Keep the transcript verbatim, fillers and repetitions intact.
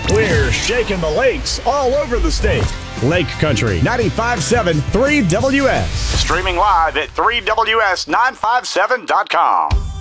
We're shaking the lakes all over the state. Lake Country ninety-five point seven three W S. Streaming live at three W S nine five seven dot com.